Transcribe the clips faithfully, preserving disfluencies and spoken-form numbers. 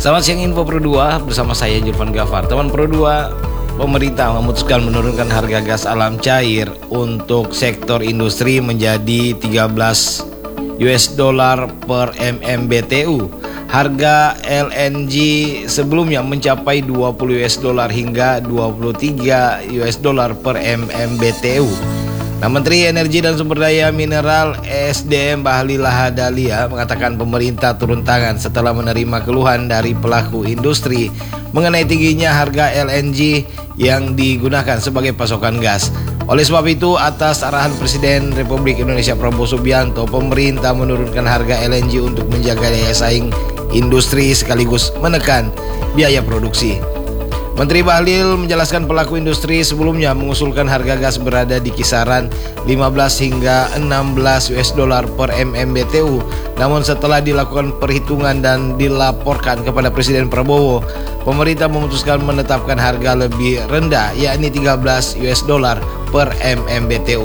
Selamat siang Info Pro dua bersama saya Julvan Gafar. Teman Pro dua, pemerintah memutuskan menurunkan harga gas alam cair untuk sektor industri menjadi tiga belas U S dollar per M M B T U. Harga L N G sebelumnya mencapai dua puluh U S dollar hingga dua puluh tiga U S dollar per M M B T U. Nah, Menteri Energi dan Sumber Daya Mineral S D M Bahlil Lahadalia mengatakan pemerintah turun tangan setelah menerima keluhan dari pelaku industri mengenai tingginya harga L N G yang digunakan sebagai pasokan gas. Oleh sebab itu, atas arahan Presiden Republik Indonesia Prabowo Subianto, pemerintah menurunkan harga L N G untuk menjaga daya saing industri sekaligus menekan biaya produksi. Menteri Bahlil menjelaskan pelaku industri sebelumnya mengusulkan harga gas berada di kisaran lima belas hingga enam belas U S dollar per M M B T U. Namun setelah dilakukan perhitungan dan dilaporkan kepada Presiden Prabowo, pemerintah memutuskan menetapkan harga lebih rendah, yakni tiga belas U S dollar per M M B T U.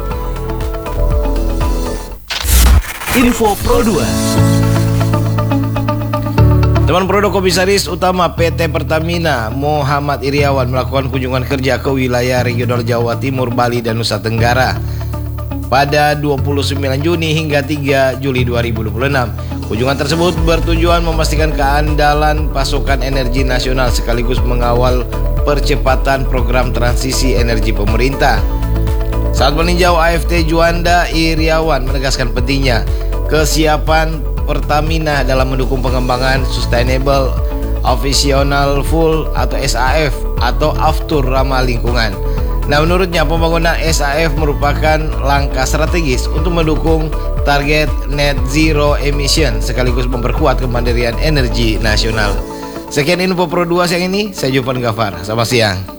Info Pro dua. Teman Produk Komisaris Utama P T Pertamina Muhammad Iriawan melakukan kunjungan kerja ke wilayah regional Jawa Timur, Bali, dan Nusa Tenggara pada dua puluh sembilan Juni hingga tiga Juli dua ribu dua puluh enam. Kunjungan tersebut bertujuan memastikan keandalan pasokan energi nasional sekaligus mengawal percepatan program transisi energi pemerintah. Saat meninjau A F T Juanda, Iriawan menegaskan pentingnya kesiapan Pertamina dalam mendukung pengembangan Sustainable Aviation Fuel atau S A F atau aftur ramah lingkungan. Nah, menurutnya pembangunan S A F merupakan langkah strategis untuk mendukung target net zero emission sekaligus memperkuat kemandirian energi nasional. Sekian Info Pro dua siang ini, saya Julvan Gafar. Selamat siang.